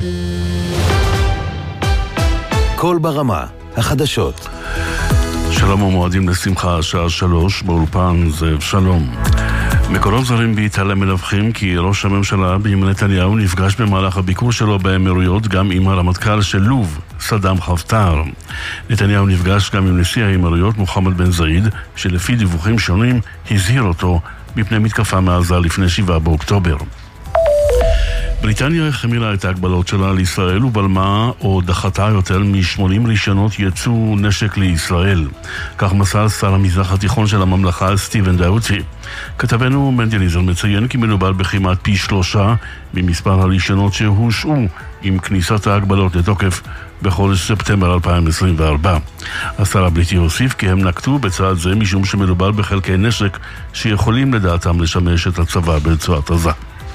כל ברמה, החדשות. שלום ומועדים לשמחה, שעה 3, באולפן זאב שלום. מקורות זרים באיטליה מדווחים כי ראש הממשלה בנימין נתניהו נפגש במהלך הביקור שלו באמירויות גם עם הרמטכ"ל של לוב, סדאם חפטר. נתניהו נפגש גם עם נשיא האמירויות מוחמד בן זאיד, שלפי דיווחים שונים הזהיר אותו מפני מתקפה מעזה לפני 7 באוקטובר. בריטניה החמירה את ההגבלות שלה על ישראל ובלמה או דחתה יותר מ-80 רישיונות יצוא נשק לישראל. כך מסר שר המזרח התיכון של הממלכה סטיבן דאוטי. כתבנו מנדליזר מציין כי מדובר בכמעט פי 3 ממספר הרישיונות שהושעו עם כניסת ההגבלות לתוקף בחודש ספטמבר 2024. השר הבריטי הוסיף כי הם נקטו בצעד זה משום שמדובר בחלקי נשק שיכולים לדעתם לשמש את הצבא ברצועת עזה.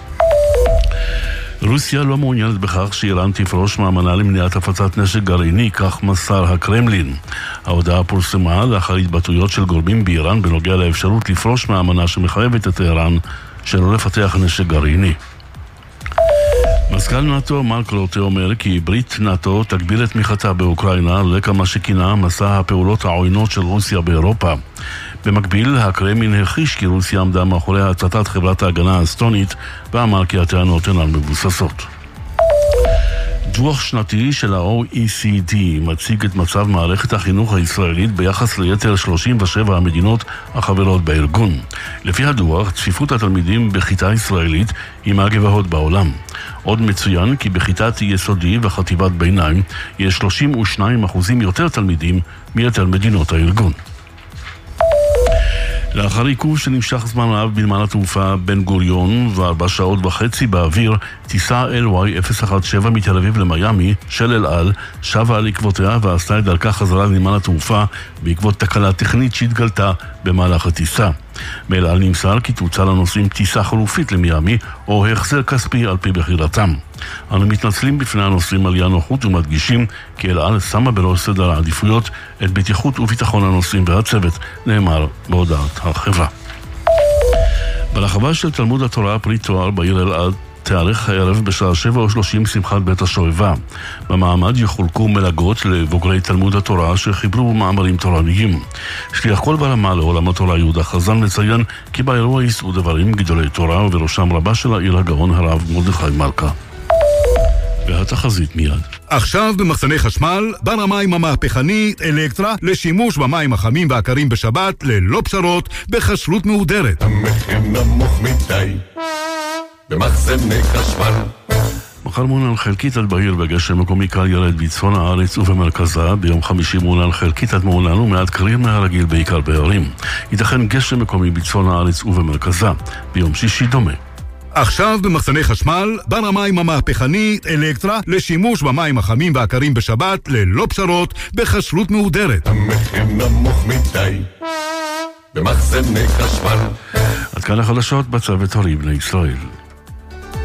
רוסיה לא מעוניינת בכך שאיראן תפרוש מהאמנה למניעת הפצת נשק גרעיני, כך מסר הקרמלין. ההודעה פורסמה לאחר התבטאויות של גורמים באיראן בנוגע לאפשרות לפרוש מהאמנה שמחייבת את איראן שלא לפתח נשק גרעיני. מזכ"ל נאטו מרק רוטה אומר כי ברית נאטו תגביר את תמיכתה באוקראינה רקע מה שכינה מסע הפעולות העוינות של רוסיה באירופה. במקביל, הקרמלין הכחיש כי רוסיה עמדה מאחורי הצתת חברת ההגנה האסטונית ואמר כי הטענות אינן מבוססות. דוח שנתי של ה-OECD מציג את מצב מערכת החינוך הישראלית ביחס ליתר 37 המדינות החברות בארגון. לפי הדוח, צפיפות התלמידים בכיתה ישראלית היא מהגבוהות בעולם. עוד מצוין כי בכיתת יסודי וחטיבת ביניים יש 32% יותר תלמידים מיתר מדינות הארגון. לאחר עיכוב שנמשך זמן רב בנמל התעופה בן גוריון ו4 שעות וחצי באוויר, טיסה LY017 מתל אביב למיימי של אל על שבה על עקבותיה ועשתה את דרכה חזרה לנמל התעופה בעקבות תקלה טכנית שהתגלתה במהלך הטיסה. מאל על נמסר כי תוצא לנוסעים טיסה חלופית למיימי או החזר כספי על פי בחירתם. אנו מתנצלים בפני הנוסעים על הנוחות ומדגישים כי אל על שמה בראש סדר העדיפויות את בטיחות וביטחון הנוסעים והצוות, נאמר בהודעת החברה. ברחבה של תלמוד התורה פרי תואר בעיר אלעד תארך הערב בשעה 7:30 שמחת בית השואבה. במעמד יחולקו מלגות לבוגרי תלמוד התורה שחיברו מאמרים תורניים. שליח כל ברמה לעולם התורה יהודה חזן מציין כי באירוע יישאו דברים גדולי תורה ובראשם רבה של העיר הגאון הרב מרדכי מלכה. והתחזית מיד. עכשיו במחסני חשמל, בר המים המהפכנית אלקטרה לשימוש במים החמים והקרים בשבת ללא פשרות בכשרות מהודרת. המחיר נמוך מדי במחסני חשמל. מחר מעונן חלקית עד בהיר בגשם מקומי קל ירד בצפון הארץ ובמרכזה. ביום חמישי מעונן חלקית עד מעונן ומעט קריר מהרגיל בעיקר בערים. ייתכן גשם מקומי בצפון הארץ ובמרכזה. ביום שישי דומה. עכשיו במחסני חשמל, בר המים המהפכנית אלקטרה לשימוש במים החמים והקרים בשבת ללא פשרות בכשרות מהודרת. המחיר נמוך מדי במחסני חשמל. עד כאן החדשות בצוות הורים לישראל.